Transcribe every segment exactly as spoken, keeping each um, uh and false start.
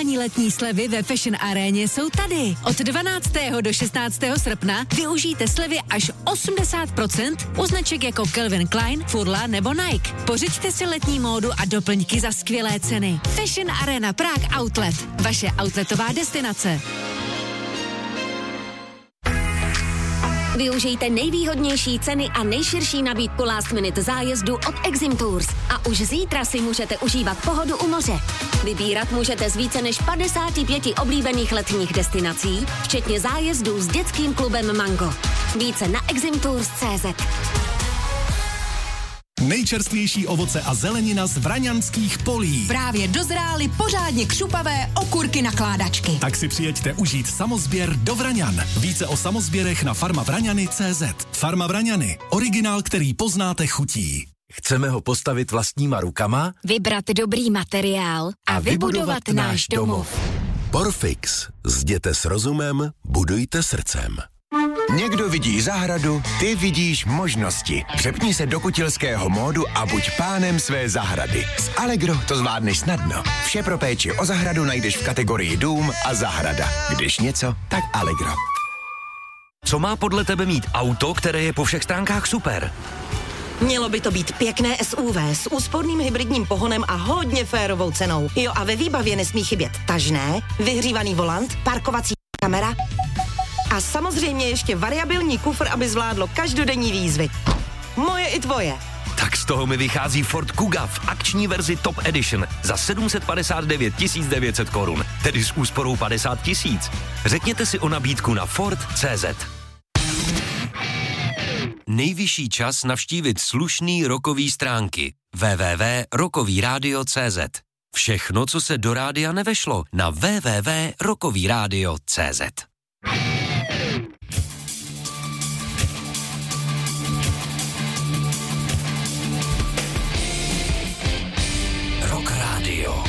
Aktuální letní slevy ve Fashion Aréně jsou tady. Od dvanáctého do šestnáctého srpna využijte slevy až osmdesát procent u značek jako Calvin Klein, Furla nebo Nike. Pořiďte si letní módu a doplňky za skvělé ceny. Fashion Arena Prague Outlet. Vaše outletová destinace. Využijte nejvýhodnější ceny a nejširší nabídku last minute zájezdu od Exim Tours. A už zítra si můžete užívat pohodu u moře. Vybírat můžete z více než padesáti pěti oblíbených letních destinací, včetně zájezdů s dětským klubem Mango. Více na exim tours tečka cé zet. Nejčerstvější ovoce a zelenina z vraňanských polí. Právě dozrály pořádně křupavé okurky nakládačky. Tak si přijeďte užít samozběr do Vraňan. Více o samozběrech na farma vraňany tečka cé zet. Farma Vraňany. Originál, který poznáte chutí. Chceme ho postavit vlastníma rukama? Vybrat dobrý materiál a, a vybudovat, vybudovat náš domov. Porfix. Zděte s rozumem, budujte srdcem. Někdo vidí zahradu, ty vidíš možnosti. Přepni se do kutilského módu a buď pánem své zahrady. S Allegro to zvládneš snadno. Vše pro péči o zahradu najdeš v kategorii dům a zahrada. Když něco, tak Allegro. Co má podle tebe mít auto, které je po všech stránkách super? Mělo by to být pěkné S U V s úsporným hybridním pohonem a hodně férovou cenou. Jo, a ve výbavě nesmí chybět tažné, vyhřívaný volant, parkovací kamera a samozřejmě ještě variabilní kufr, aby zvládlo každodenní výzvy. Moje i tvoje. Tak z toho mi vychází Ford Kuga v akční verzi Top Edition za sedm set padesát devět tisíc devět set korun, tedy s úsporou padesát tisíc. Řekněte si o nabídku na Ford tečka cé zet. Nejvyšší čas navštívit slušný rockový stránky w w w tečka rockový rádio tečka cé zet. Všechno, co se do rádia nevešlo, na w w w tečka rockový rádio tečka cé zet. Rock Radio.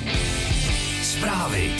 Zprávy.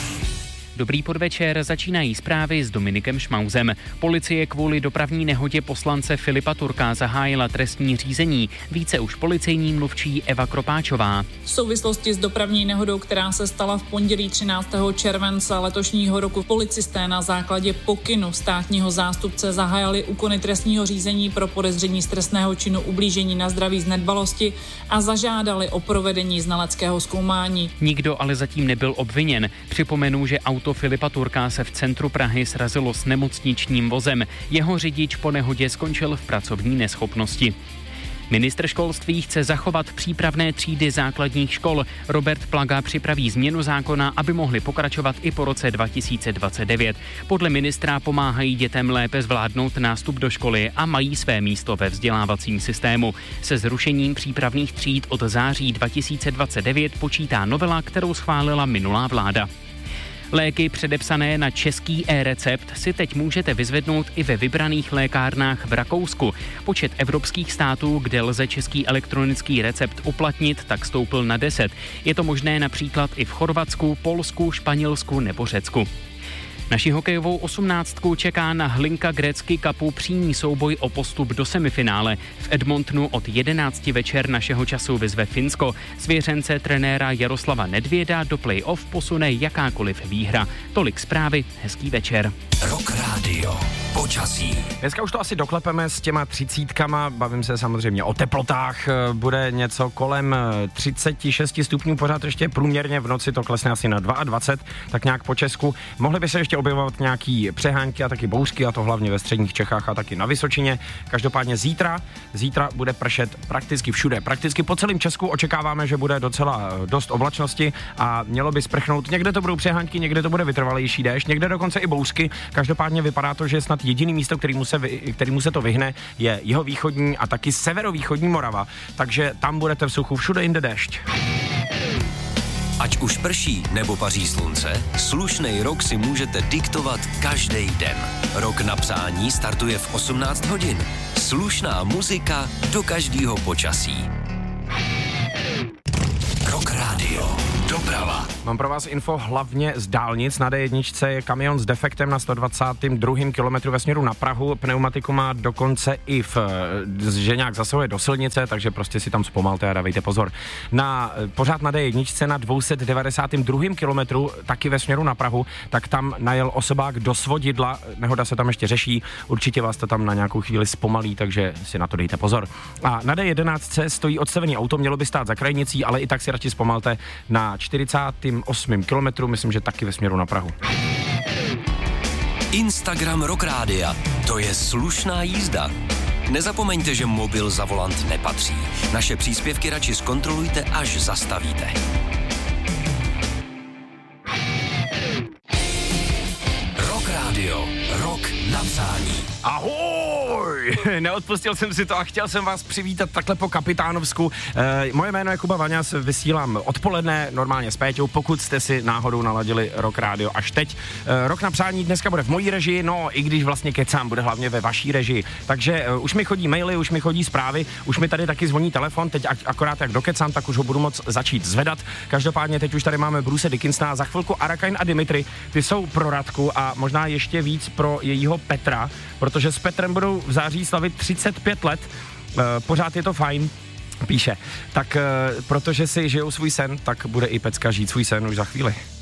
Dobrý podvečer, začínají zprávy s Dominikem Šmauzem. Policie kvůli dopravní nehodě poslance Filipa Turka zahájila trestní řízení. Více už policejní mluvčí Eva Kropáčová. V souvislosti s dopravní nehodou, která se stala v pondělí třináctého července letošního roku, policisté na základě pokynu státního zástupce zahájili úkony trestního řízení pro podezření z trestného činu ublížení na zdraví z nedbalosti a zažádali o provedení znaleckého zkoumání. Nikdo ale zatím nebyl obviněn. Připomenu, že auto Filipa Turka se v centru Prahy srazilo s nemocničním vozem. Jeho řidič po nehodě skončil v pracovní neschopnosti. Ministr školství chce zachovat přípravné třídy základních škol. Robert Plaga připraví změnu zákona, aby mohli pokračovat i po roce dva tisíce dvacet devět. Podle ministra pomáhají dětem lépe zvládnout nástup do školy a mají své místo ve vzdělávacím systému. Se zrušením přípravných tříd od září dva tisíce dvacet devět počítá novela, kterou schválila minulá vláda. Léky předepsané na český e-recept si teď můžete vyzvednout i ve vybraných lékárnách v Rakousku. Počet evropských států, kde lze český elektronický recept uplatnit, tak stoupl na deset. Je to možné například i v Chorvatsku, Polsku, Španělsku nebo Řecku. Naši hokejovou osmnáctku čeká na Hlinka Gretzky Cupu přímý souboj o postup do semifinále. V Edmontonu od jedenácti večer našeho času vyzve Finsko. Svěřence trenéra Jaroslava Nedvěda do play-off posune jakákoliv výhra. Tolik zprávy, hezký večer. Rock Radio. Počasí. Dneska už to asi doklepeme s těma třicítkama, bavím se samozřejmě o teplotách, bude něco kolem třicet šest stupňů, pořád ještě průměrně v noci to klesne asi na dvacet dva, tak nějak po Česku. Mohly by se ještě objevovat nějaký přehánky a taky bouřky, a to hlavně ve středních Čechách a taky na Vysočině. Každopádně zítra, zítra bude pršet prakticky všude, prakticky po celém Česku očekáváme, že bude docela dost oblačnosti a mělo by sprchnout. Někde to budou přehánky, někde to bude vytrvalejší déšť, někde dokonce i bouřky. Každopádně vypadá to, že snad jediný místo, kterému se, kterému se to vyhne, je jihovýchodní a taky severovýchodní Morava, takže tam budete v suchu, všude jinde déšť. Ať už prší nebo paří slunce, slušnej rok si můžete diktovat každý den. Rok na psání startuje v osmnáct hodin. Slušná muzika do každého počasí. Rock Radio. Doprava. Mám pro vás info hlavně z dálnic. Na D jedna je kamion s defektem na sto dvacátém druhém kilometru ve směru na Prahu. Pneumatiku má dokonce i v, že nějak zasahuje do silnice, takže prostě si tam zpomalte a dávejte pozor. Na, pořád na D jedna na dvě stě devadesátém druhém kilometru, taky ve směru na Prahu, tak tam najel osobák do svodidla, nehoda se tam ještě řeší, určitě vás to tam na nějakou chvíli zpomalí, takže si na to dejte pozor. A na D jedenáct stojí odstavený auto, mělo by stát za krajnicí, ale i tak si radši zpomalte na čtyřicátém osmém kilometru, myslím, že taky ve směru na Prahu. Instagram Rock Rádia. To je slušná jízda. Nezapomeňte, že mobil za volant nepatří. Naše příspěvky radši zkontrolujte, až zastavíte. Rock Rádio. Rock na přání. Ahoj! Neodpustil jsem si to a chtěl jsem vás přivítat takhle po kapitánovsku. E, moje jméno je Kuba Vaňas, vysílám odpoledne normálně s Péťou, pokud jste si náhodou naladili Rock Rádio až teď. E, Rock na přání dneska bude v mojí režii, no i když vlastně kecám, bude hlavně ve vaší režii. Takže e, už mi chodí maily, už mi chodí zprávy, už mi tady taky zvoní telefon, teď ak- akorát jak dokecám, tak už ho budu moc začít zvedat. Každopádně teď už tady máme Bruce Dickinsona, za chvilku Arakain a Dimitri, ty jsou pro Radku a možná ještě víc pro jejího Petra, protože s Petrem budou v září slavit třicet pět let, e, pořád je to fajn, píše. Tak e, protože si žijou svůj sen, tak bude i Pecka žít svůj sen už za chvíli.